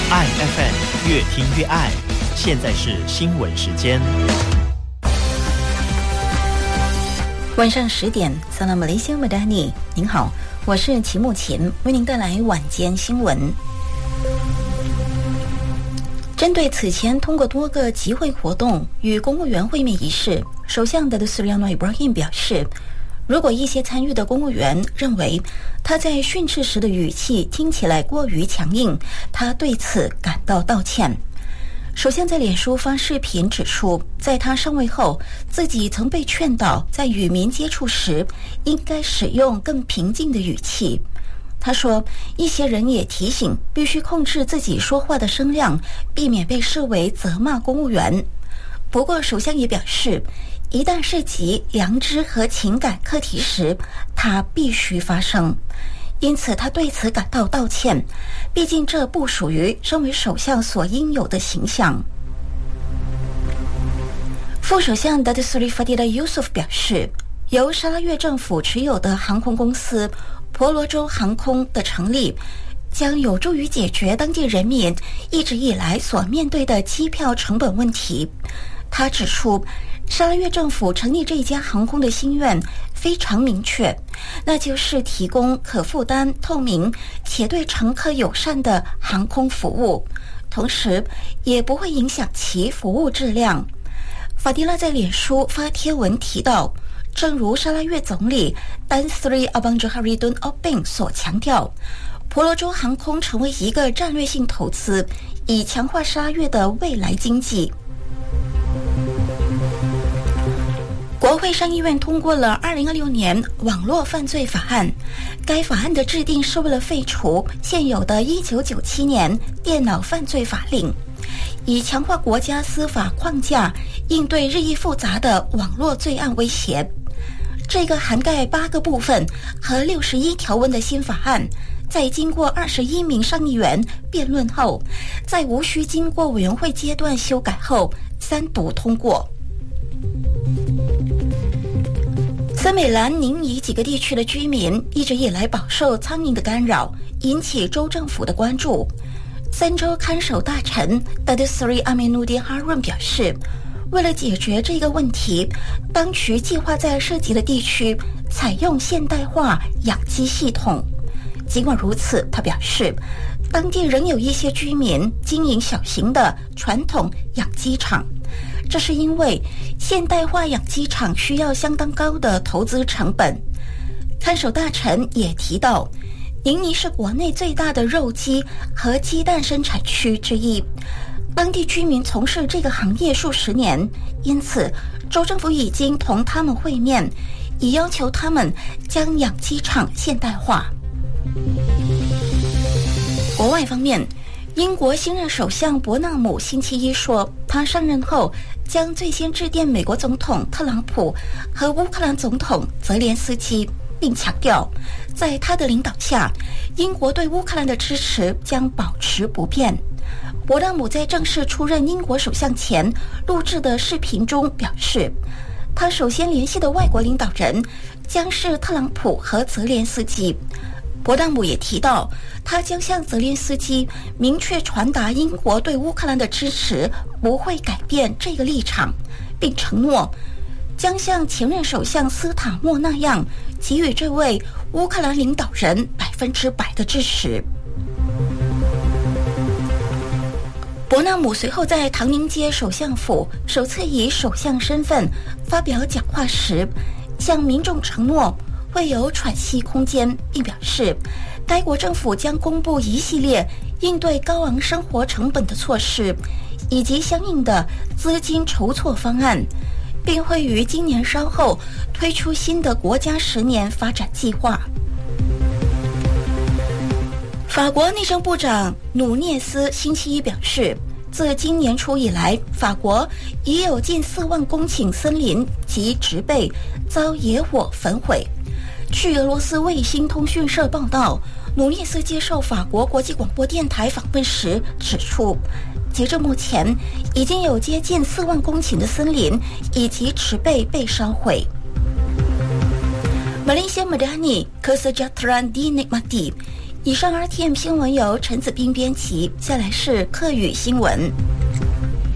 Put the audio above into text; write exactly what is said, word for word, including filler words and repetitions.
爱 F M 越听越爱，现在是新闻时间。 晚上十点，萨拉马雷西亚马达尼，您好，我是齐木琴，为您带来晚间新闻。针对此前通过多个集会活动与公务员会面一事，首相的斯里亚诺伊布拉欣表示，如果一些参与的公务员认为他在训斥时的语气听起来过于强硬，他对此感到道歉。首相在脸书发视频指出，在他上位后，自己曾被劝导在与民接触时应该使用更平静的语气。他说，一些人也提醒必须控制自己说话的声量，避免被视为责骂公务员。不过首相也表示，一旦涉及良知和情感课题时，他必须发声，因此他对此感到道歉，毕竟这不属于身为首相所应有的形象。副首相 Datuk Seri Fadilah Yusof 表示，由沙拉越政府持有的航空公司婆罗洲航空的成立将有助于解决当地人民一直以来所面对的机票成本问题。他指出，沙拉越政府成立这家航空的心愿非常明确，那就是提供可负担、透明且对乘客友善的航空服务，同时也不会影响其服务质量。法迪拉在脸书发帖文提到，正如沙拉越总理丹斯里阿邦哲哈瑞顿奥宾所强调，婆罗洲航空成为一个战略性投资，以强化沙拉越的未来经济。国会上议院通过了二零二六年网络犯罪法案，该法案的制定是为了废除现有的一九九七年电脑犯罪法令，以强化国家司法框架，应对日益复杂的网络罪案威胁。这个涵盖八个部分和六十一条文的新法案，在经过二十一名上议员辩论后，在无需经过委员会阶段修改后三读通过。森美兰宁尼几个地区的居民一直以来饱受苍蝇的干扰，引起州政府的关注。三州看守大臣 Datuk Seri Aminuddin Harun 表示，为了解决这个问题，当局计划在涉及的地区采用现代化养鸡系统。尽管如此，他表示，当地仍有一些居民经营小型的传统养鸡场，这是因为现代化养鸡场需要相当高的投资成本。看守大臣也提到，宁尼是国内最大的肉鸡和鸡蛋生产区之一，当地居民从事这个行业数十年，因此州政府已经同他们会面，以要求他们将养鸡场现代化。国外方面，英国新任首相伯纳姆星期一说，他上任后将最先致电美国总统特朗普和乌克兰总统泽连斯基，并强调，在他的领导下，英国对乌克兰的支持将保持不变。伯纳姆在正式出任英国首相前录制的视频中表示，他首先联系的外国领导人将是特朗普和泽连斯基。伯纳姆也提到，他将向泽连斯基明确传达英国对乌克兰的支持不会改变这个立场，并承诺将像前任首相斯塔默那样给予这位乌克兰领导人百分之百的支持。伯纳姆随后在唐宁街首相府首次以首相身份发表讲话时，向民众承诺会有喘息空间，并表示该国政府将公布一系列应对高昂生活成本的措施，以及相应的资金筹措方案，并会于今年稍后推出新的国家十年发展计划。法国内政部长努涅斯星期一表示，自今年初以来，法国已有近四万公顷森林及植被遭野火焚毁。据俄罗斯卫星通讯社报道，努涅斯接受法国国际广播电台访问时指出，截至目前，已经有接近四万公顷的森林以及植被被烧毁。马来西亚马达尼科斯加特兰迪内马蒂以上 R T M 新闻由陈子斌编辑，下来是客语新闻。